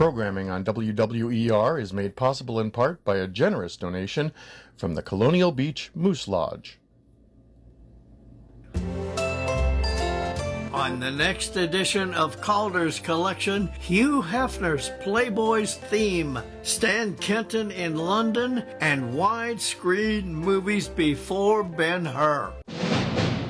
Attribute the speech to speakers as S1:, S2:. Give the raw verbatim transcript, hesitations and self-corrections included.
S1: Programming on W W E R is made possible in part by a generous donation from the Colonial Beach Moose Lodge.
S2: On the next edition of Calder's Collection, Hugh Hefner's Playboy's Theme, Stan Kenton in London, and widescreen movies before Ben-Hur.